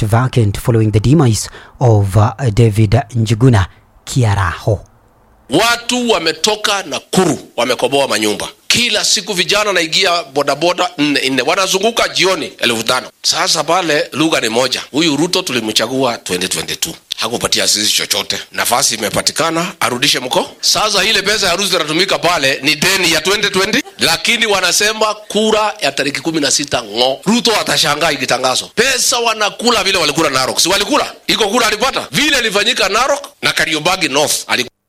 left vacant following the demise of David Njuguna Kiaraho. Watu wametoka Nakuru, wamekoboa manyumba. Kila siku vijana naingia bodaboda nne wanazunguka jioni 1500. Sasa pale lugha ni moja. Huyu Ruto tulimchagua 2022. Hakupatia sisi chochote. Nafasi imepatikana, arudishe mko. Sasa ile pesa ya ruzi inatumika pale ni deni ya 2020, lakini wanasema kura ya tariki 16 ngo. Ruto atashangaa ikitangazo. Pesa wanakula vile walikula Narok. Si walikula? Iko kura alipata. Vile ilifanyika Narok na Kariobangi North.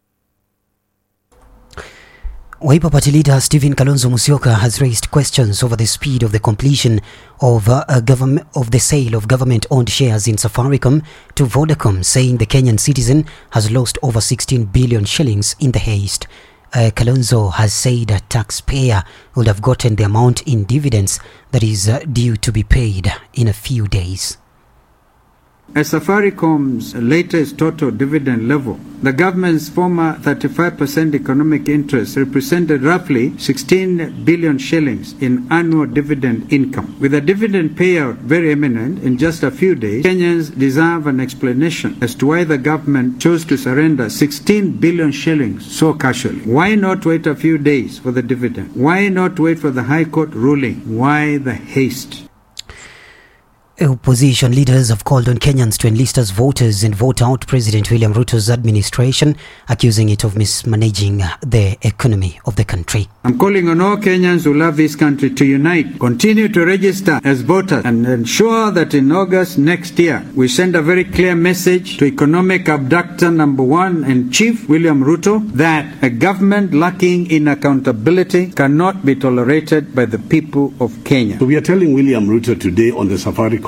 Wiper Party leader Stephen Kalonzo Musyoka has raised questions over the speed of the completion of the sale of government-owned shares in Safaricom to Vodacom, saying the Kenyan citizen has lost over 16 billion shillings in the haste. Kalonzo has said a taxpayer would have gotten the amount in dividends that is due to be paid in a few days. At Safaricom's latest total dividend level, the government's former 35% economic interest represented roughly 16 billion shillings in annual dividend income. With a dividend payout very imminent in just a few days, Kenyans deserve an explanation as to why the government chose to surrender 16 billion shillings so casually. Why not wait a few days for the dividend? Why not wait for the High Court ruling? Why the haste? Opposition leaders have called on Kenyans to enlist as voters and vote out President William Ruto's administration, accusing it of mismanaging the economy of the country. I'm calling on all Kenyans who love this country to unite, continue to register as voters, and ensure that in August next year we send a very clear message to economic abductor number one and chief William Ruto that a government lacking in accountability cannot be tolerated by the people of Kenya. So we are telling William Ruto today on the Safaricom